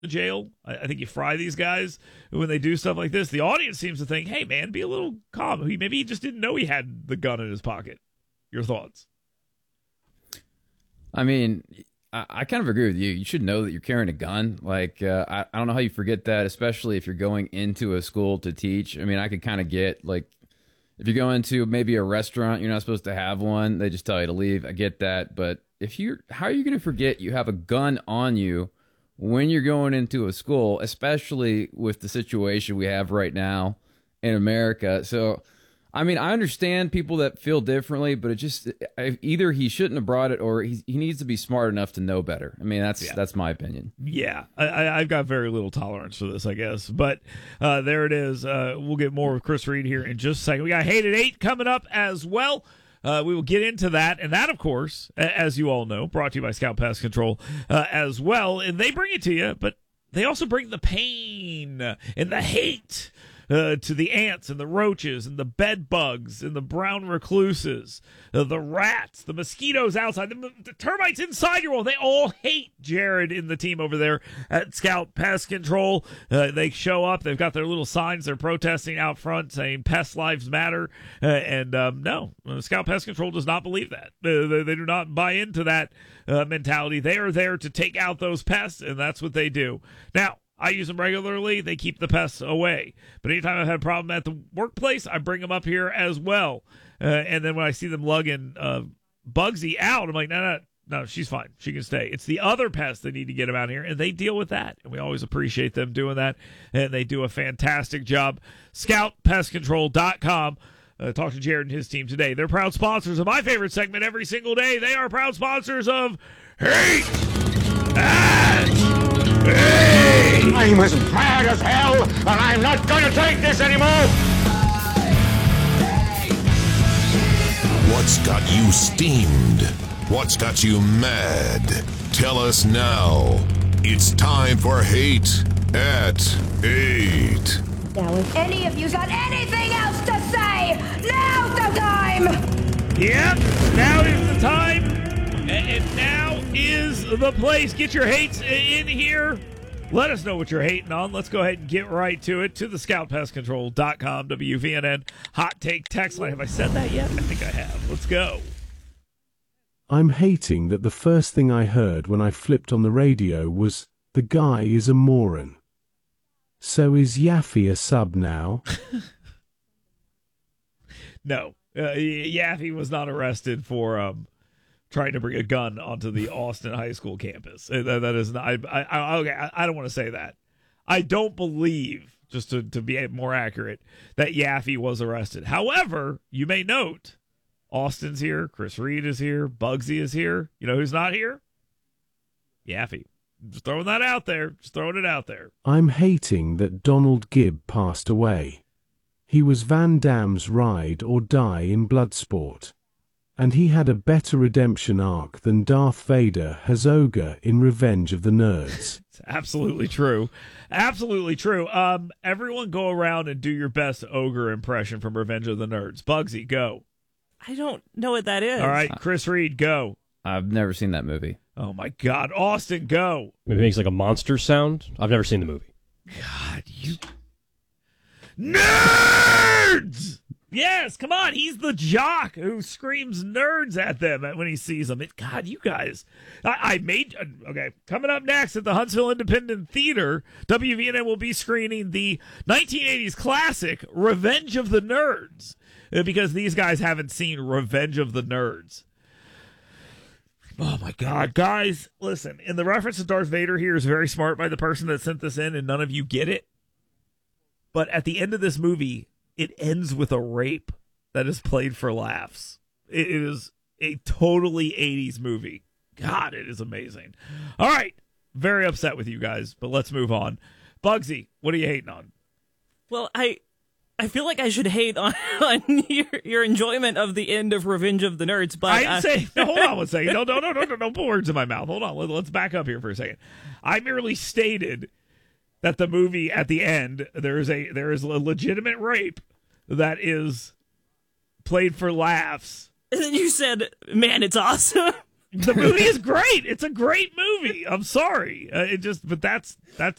the jail. I think you fry these guys when they do stuff like this. The audience seems to think, hey, man, be a little calm. Maybe he just didn't know he had the gun in his pocket. Your thoughts? I mean, I kind of agree with you. You should know that you're carrying a gun. Like, I don't know how you forget that, especially if you're going into a school to teach. I mean, I could kind of get, like, if you go into maybe a restaurant, you're not supposed to have one. They just tell you to leave. I get that. But how are you going to forget you have a gun on you when you're going into a school, especially with the situation we have right now in America? So, I mean, I understand people that feel differently, but it just either he shouldn't have brought it or he needs to be smart enough to know better. I mean, that's my opinion. Yeah, I've got very little tolerance for this, I guess. But there it is. We'll get more with Chris Reed here in just a second. We got Hate at 8 coming up as well. We will get into that. And that, of course, as you all know, brought to you by Scout Pest Control as well. And they bring it to you, but they also bring the pain and the hate to the ants and the roaches and the bed bugs and the brown recluses, the rats, the mosquitoes outside, the termites inside your wall. They all hate Jared and the team over there at Scout Pest Control. They show up. They've got their little signs. They're protesting out front saying pest lives matter. No, Scout Pest Control does not believe that. They do not buy into that mentality. They are there to take out those pests, and that's what they do. Now, I use them regularly. They keep the pests away. But anytime I've had a problem at the workplace, I bring them up here as well. And then when I see them lugging Bugsy out, I'm like, no, she's fine. She can stay. It's the other pests that need to get them out here, and they deal with that. And we always appreciate them doing that. And they do a fantastic job. ScoutPestControl.com. Talk to Jared and his team today. They're proud sponsors of my favorite segment every single day. They are proud sponsors of Hate at 8. I'm as mad as hell, and I'm not going to take this anymore. What's got you steamed? What's got you mad? Tell us now. It's time for Hate at 8. Now, if any of you's got anything else to say, now's the time! Yep, now is the time, and now is the place. Get your hates in here. Let us know what you're hating on. Let's go ahead and get right to it. To the ScoutPestControl.com, WVNN Hot Take Text Line. Have I said that yet? I think I have. Let's go. I'm hating that the first thing I heard when I flipped on the radio was, the guy is a moron. So is Yaffe a sub now? No. Yaffe was not arrested for trying to bring a gun onto the Austin High School campus. That is not. I don't want to say that. I don't believe, just to be more accurate, that Yaffe was arrested. However, you may note, Austin's here, Chris Reed is here, Bugsy is here. You know who's not here? Yaffe. Just throwing that out there. Just throwing it out there. I'm hating that Donald Gibb passed away. He was Van Damme's ride or die in Bloodsport. And he had a better redemption arc than Darth Vader has Ogre in Revenge of the Nerds. It's absolutely true. Absolutely true. Everyone go around and do your best Ogre impression from Revenge of the Nerds. Bugsy, go. I don't know what that is. All right, Chris Reed, go. I've never seen that movie. Oh, my God. Austin, go. Maybe it makes like a monster sound. I've never seen the movie. God, you... Nerds! Yes, come on. He's the jock who screams nerds at them when he sees them. God, you guys. Okay, coming up next at the Huntsville Independent Theater, WVNN will be screening the 1980s classic, Revenge of the Nerds, because these guys haven't seen Revenge of the Nerds. Oh, my God. Guys, listen, and the reference to Darth Vader here is very smart by the person that sent this in, and none of you get it. But at the end of this movie, it ends with a rape that is played for laughs. It is a totally 80s movie. God, it is amazing. All right. Very upset with you guys, but let's move on. Bugsy, what are you hating on? Well, I feel like I should hate on your enjoyment of the end of Revenge of the Nerds, but I didn't say. No, hold on one second. No, don't put words in my mouth. Hold on. Let's back up here for a second. I merely stated that the movie at the end there is a legitimate rape that is played for laughs. And then you said, "Man, it's awesome." The movie is great. It's a great movie. I'm sorry. But that's